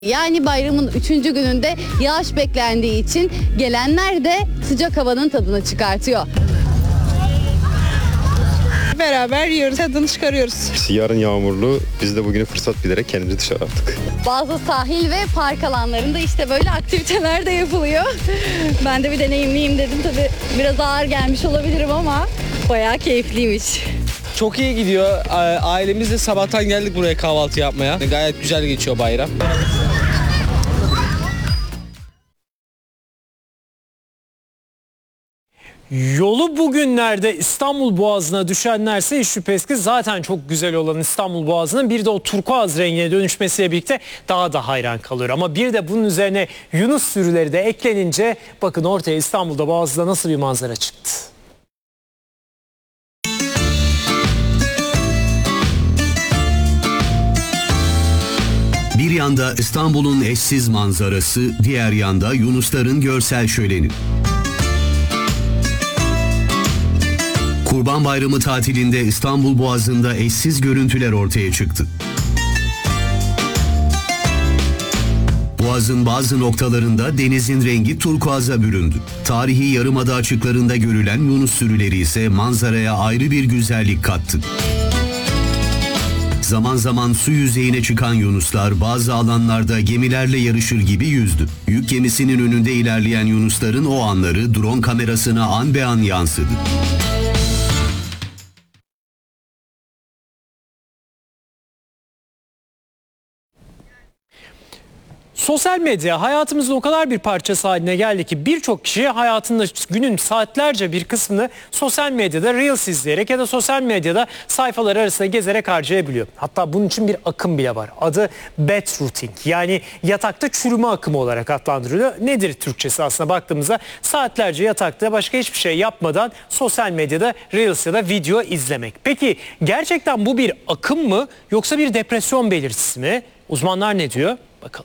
Yani bayramın 3. gününde yağış beklendiği için gelenler de sıcak havanın tadını çıkartıyor. Beraber yiyoruz, tadını çıkarıyoruz. Yarın yağmurlu, biz de bugünü fırsat bilerek kendimizi dışarı attık. Bazı sahil ve park alanlarında işte böyle aktiviteler de yapılıyor. Ben de bir deneyimleyeyim dedim. Tabii biraz ağır gelmiş olabilirim ama bayağı keyifliymiş. Çok iyi gidiyor. Ailemizle sabahtan geldik buraya kahvaltı yapmaya. Gayet güzel geçiyor bayram. Yolu bugünlerde İstanbul Boğazı'na düşenlerse hiç şüphesiz ki zaten çok güzel olan İstanbul Boğazı'nın bir de o turkuaz rengine dönüşmesiyle birlikte daha da hayran kalıyor. Ama bir de bunun üzerine yunus sürüleri de eklenince bakın ortaya İstanbul'da Boğazı'da nasıl bir manzara çıktı. Bir yanda İstanbul'un eşsiz manzarası, diğer yanda Yunusların görsel şöleni. Kurban Bayramı tatilinde İstanbul Boğazı'nda eşsiz görüntüler ortaya çıktı. Boğaz'ın bazı noktalarında denizin rengi turkuaza büründü. Tarihi yarımada açıklarında görülen Yunus sürüleri ise manzaraya ayrı bir güzellik kattı. Zaman zaman su yüzeyine çıkan yunuslar bazı alanlarda gemilerle yarışır gibi yüzdü. Yük gemisinin önünde ilerleyen yunusların o anları drone kamerasına an be an yansıdı. Sosyal medya hayatımızın o kadar bir parçası haline geldi ki birçok kişi hayatında günün saatlerce bir kısmını sosyal medyada Reels izleyerek ya da sosyal medyada sayfalar arasında gezerek harcayabiliyor. Hatta bunun için bir akım bile var. Adı bed routing, yani yatakta çürüme akımı olarak adlandırılıyor. Nedir Türkçesi aslında baktığımızda? Saatlerce yatakta başka hiçbir şey yapmadan sosyal medyada Reels ya da video izlemek. Peki gerçekten bu bir akım mı yoksa bir depresyon belirtisi mi? Uzmanlar ne diyor? Bakalım.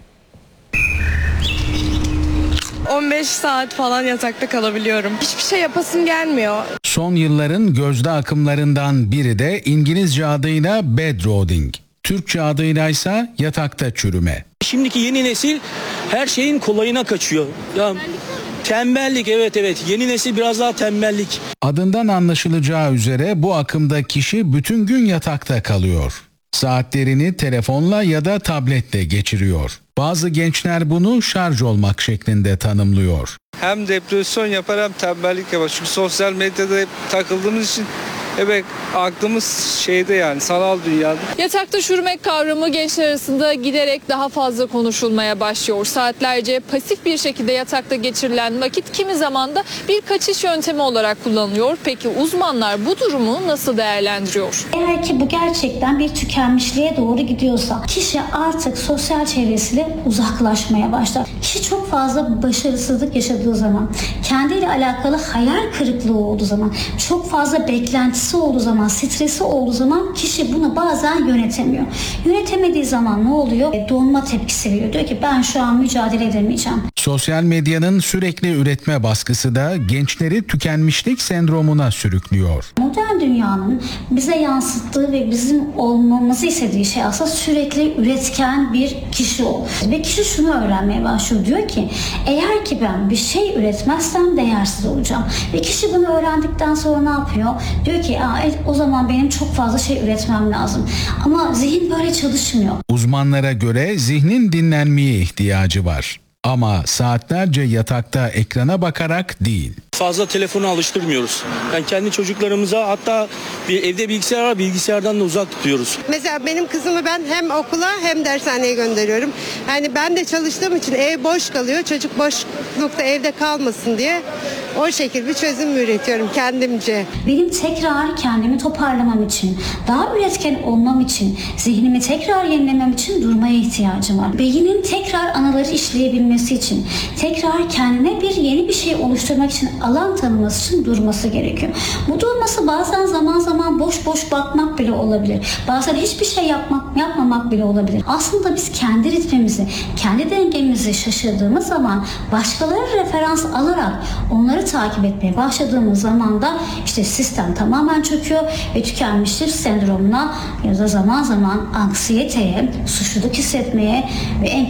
15 saat falan yatakta kalabiliyorum. Hiçbir şey yapasım gelmiyor. Son yılların gözde akımlarından biri de İngilizce adıyla bedroading. Türkçe adıyla ise yatakta çürüme. Şimdiki yeni nesil her şeyin kolayına kaçıyor. Ya tembellik, evet. Yeni nesil biraz daha tembellik. Adından anlaşılacağı üzere bu akımda kişi bütün gün yatakta kalıyor. Saatlerini telefonla ya da tabletle geçiriyor. Bazı gençler bunu şarj olmak şeklinde tanımlıyor. Hem depresyon yapar hem tembellik yapar. Çünkü sosyal medyada hep takıldığımız için evet aklımız şeyde, yani sanal dünyada. Yatakta çürümek kavramı gençler arasında giderek daha fazla konuşulmaya başlıyor. Saatlerce pasif bir şekilde yatakta geçirilen vakit kimi zaman da bir kaçış yöntemi olarak kullanılıyor. Peki uzmanlar bu durumu nasıl değerlendiriyor? Eğer ki bu gerçekten bir tükenmişliğe doğru gidiyorsa kişi artık sosyal çevresiyle uzaklaşmaya başlar. Kişi çok fazla başarısızlık yaşadığı zaman, kendiyle alakalı hayal kırıklığı olduğu zaman, çok fazla beklentisi olduğu zaman, stresi olduğu zaman kişi bunu bazen yönetemiyor. Yönetemediği zaman ne oluyor? Donma tepkisi veriyor. Diyor ki ben şu an mücadele edemeyeceğim. Sosyal medyanın sürekli üretme baskısı da gençleri tükenmişlik sendromuna sürüklüyor. Modern dünyanın bize yansıttığı ve bizim olmamızı istediği şey aslında sürekli üretken bir kişi ol. Ve kişi şunu öğrenmeye başlıyor. Diyor ki eğer ki ben bir şey üretmezsem değersiz olacağım. Ve kişi bunu öğrendikten sonra ne yapıyor? Diyor ki o zaman benim çok fazla şey üretmem lazım. Ama zihin böyle çalışmıyor. Uzmanlara göre zihnin dinlenmeye ihtiyacı var. Ama saatlerce yatakta ekrana bakarak değil. Fazla telefonu alıştırmıyoruz. Yani kendi çocuklarımıza, hatta bir evde bilgisayar var, bilgisayardan da uzak tutuyoruz. Mesela benim kızımı ben hem okula hem dershaneye gönderiyorum. Yani ben de çalıştığım için ev boş kalıyor. Çocuk boşlukta evde kalmasın diye o şekilde bir çözüm üretiyorum kendimce. Benim tekrar kendimi toparlamam için, daha üretken olmam için, zihnimi tekrar yenilemem için durmaya ihtiyacım var. Beynin tekrar anıları işleyebilmesi için, tekrar kendine yeni bir şey oluşturmak için, alan tanıması için durması gerekiyor. Bu durması bazen zaman boş bakmak bile olabilir. Bazen hiçbir şey yapmamak bile olabilir. Aslında biz kendi ritmimizi, kendi dengemizi şaşırdığımız zaman başkaları referans alarak onları bunları takip etmeye başladığımız zaman da işte sistem tamamen çöküyor ve tükenmişlik sendromuna ya da zaman zaman anksiyeteye, suçluluk hissetmeye ve en